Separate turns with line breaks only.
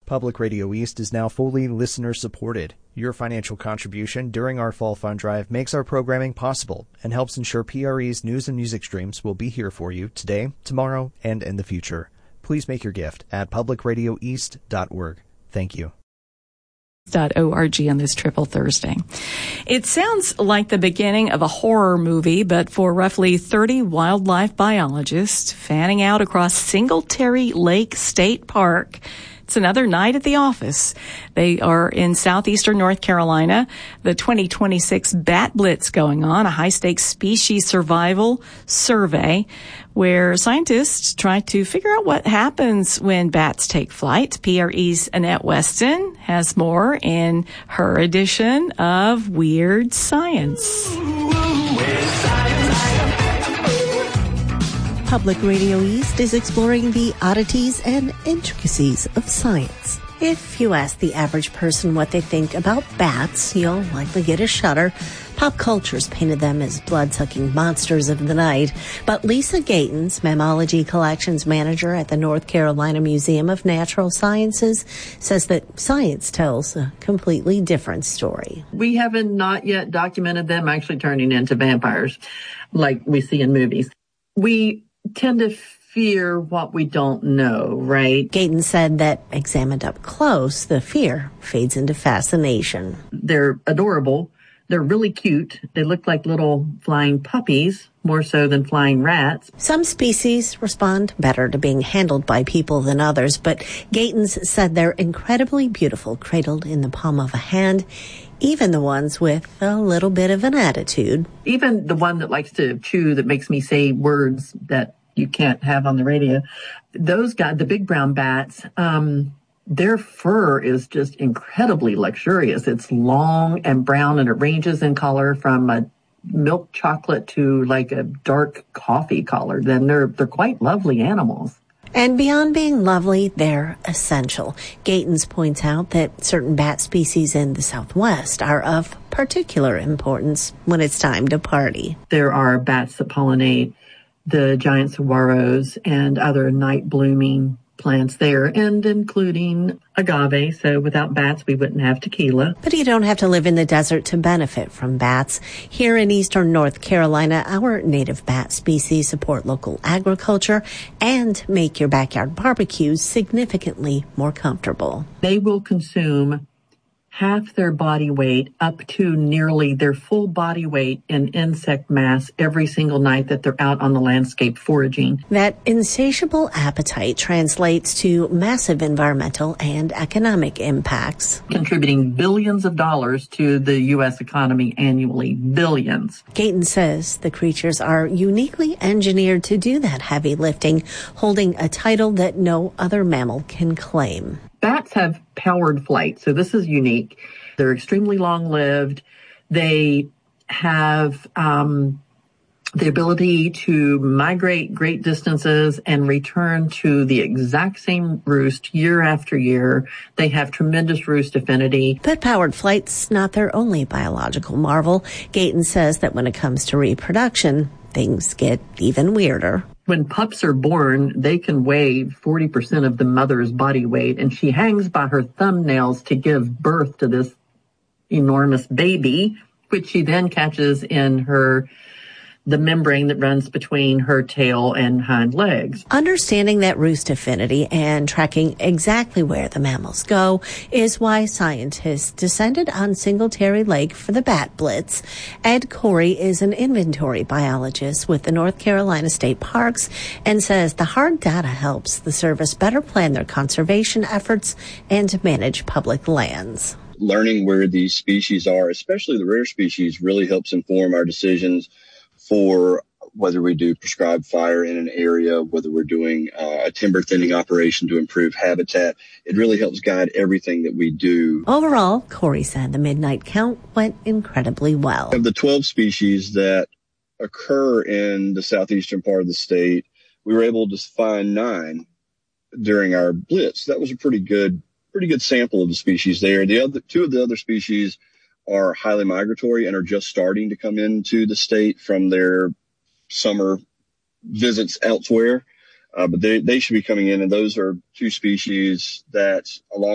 Public Radio East is now fully listener-supported. Your financial contribution during our Fall Fund Drive makes our programming possible and helps ensure PRE's news and music streams will be here for you today, tomorrow, and in the future. Please make your gift at publicradioeast.org. Thank you.
.org on this Triple Thursday. It sounds like the beginning of a horror movie, but for roughly 30 wildlife biologists fanning out across Singletary Lake State Park, it's another night at the office. They are in southeastern North Carolina. The 2026 Bat Blitz going on, a high-stakes species survival survey where scientists try to figure out what happens when bats take flight. PRE's Annette Weston has more in her edition of Weird Science.
Public Radio East is exploring the oddities and intricacies of science. If you ask the average person what they think about bats, you'll likely get a shudder. Pop culture's painted them as blood-sucking monsters of the night. But Lisa Gatens, Mammalogy Collections Manager at the North Carolina Museum of Natural Sciences, says that science tells a completely different story.
We haven't not yet documented them actually turning into vampires like we see in movies. We tend to fear what we don't know, right?
Gatens said that examined up close, the fear fades into fascination.
They're adorable. They're really cute. They look like little flying puppies, more so than flying rats.
Some species respond better to being handled by people than others, but Gatens said they're incredibly beautiful, cradled in the palm of a hand, even the ones with a little bit of an attitude.
Even the one that likes to chew, that makes me say words that you can't have on the radio. Those guys, the big brown bats, their fur is just incredibly luxurious. It's long and brown, and it ranges in color from a milk chocolate to like a dark coffee color. Then they're quite lovely animals.
And beyond being lovely, they're essential. Gatens points out that certain bat species in the Southwest are of particular importance when it's time to party.
There are bats that pollinate the giant saguaros and other night-blooming plants there, and including agave. So without bats, we wouldn't have tequila.
But you don't have to live in the desert to benefit from bats. Here in eastern North Carolina, our native bat species support local agriculture and make your backyard barbecues significantly more comfortable.
They will consume half their body weight up to nearly their full body weight in insect mass every single night that they're out on the landscape foraging.
That insatiable appetite translates to massive environmental and economic impacts,
contributing billions of dollars to the U.S. economy annually. Billions.
Gatens says the creatures are uniquely engineered to do that heavy lifting, holding a title that no other mammal can claim.
Bats have powered flight, so this is unique. They're extremely long-lived. They have the ability to migrate great distances and return to the exact same roost year after year. They have tremendous roost affinity.
But powered flight's not their only biological marvel. Gatens says that when it comes to reproduction, things get even weirder.
When pups are born, they can weigh 40% of the mother's body weight, and she hangs by her thumbnails to give birth to this enormous baby, which she then catches in the membrane that runs between her tail and hind legs.
Understanding that roost affinity and tracking exactly where the mammals go is why scientists descended on Singletary Lake for the Bat Blitz. Ed Corey is an inventory biologist with the North Carolina State Parks and says the hard data helps the service better plan their conservation efforts and manage public lands.
Learning where these species are, especially the rare species, really helps inform our decisions for whether we do prescribed fire in an area, whether we're doing a timber thinning operation to improve habitat. It really helps guide everything that we do.
Overall, Corey said the midnight count went incredibly well.
Of the 12 species that occur in the southeastern part of the state, we were able to find 9 during our blitz. That was a pretty good sample of the species there. The other 2 of the other species are highly migratory and are just starting to come into the state from their summer visits elsewhere. But they should be coming in, and those are 2 species that, along